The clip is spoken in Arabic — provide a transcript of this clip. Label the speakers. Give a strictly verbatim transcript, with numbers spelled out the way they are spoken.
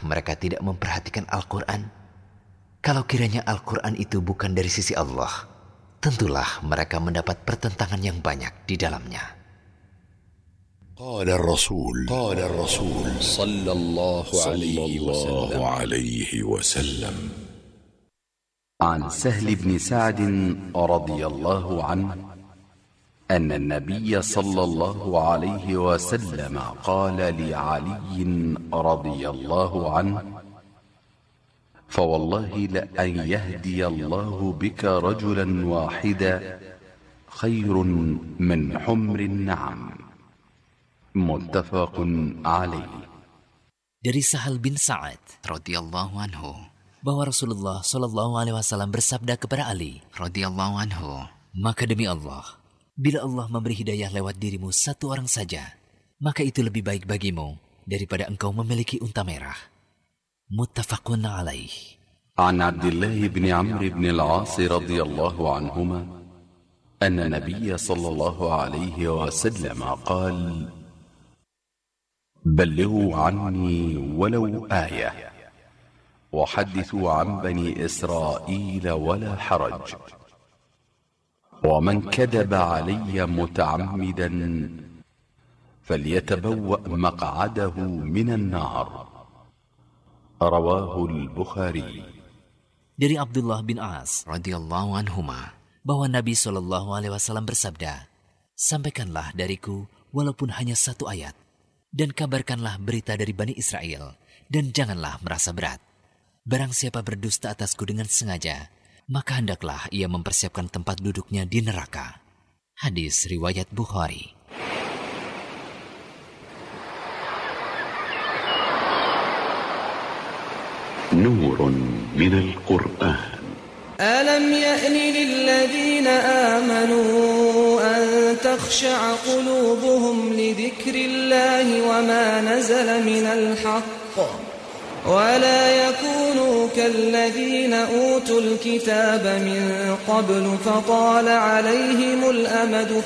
Speaker 1: mereka tidak memperhatikan Al-Quran? Kalau kiranya Al-Quran itu bukan dari sisi Allah, tentulah mereka mendapat pertentangan yang banyak di dalamnya.
Speaker 2: قال الرسول قال الرسول
Speaker 3: صلى الله عليه وسلم
Speaker 4: عن سهل بن سعد رضي الله عنه أن النبي صلى الله عليه وسلم قال لعلي رضي الله عنه: فوالله لأن يهدي الله بك رجلا واحدا خير من حمر النعم. متفق عليه.
Speaker 5: Dari Sahal bin Sa'ad
Speaker 1: radhiyallahu anhu
Speaker 5: bahwa Rasulullah shallallahu alaihi wasallam bersabda kepada Ali
Speaker 1: radhiyallahu anhu,
Speaker 5: maka demi Allah, bila Allah memberi hidayah lewat dirimu satu orang saja, maka itu lebih baik bagimu daripada engkau memiliki unta merah. Muttafaqun alaih.
Speaker 4: عن عبد الله بن عمرو بن العاص رضي الله عنهما أن النبي صلى الله عليه وسلم قال: بلغوا عني ولو آية وحدثوا عن بني إسرائيل ولا حرج، ومن كذب علي متعمدا فليتبوأ مقعده من النار. رواه البخاري.
Speaker 5: Dari Abdullah bin As
Speaker 1: radhiyallahu anhuma
Speaker 5: bahwa Nabi shallallahu alaihi wasallam bersabda, sampaikanlah dariku walaupun hanya satu ayat, dan kabarkanlah berita dari Bani Israel, dan janganlah merasa berat. Barang siapa berdusta atasku dengan sengaja, maka hendaklah ia mempersiapkan tempat duduknya di neraka. Hadis riwayat Bukhari.
Speaker 2: نور من القرآن.
Speaker 6: ألم يأن للذين آمنوا أن تخشع قلوبهم لذكر الله وما نزل من الحق ولا يكونوا كالذين أوتوا الكتاب من قبل فطال عليهم الأمد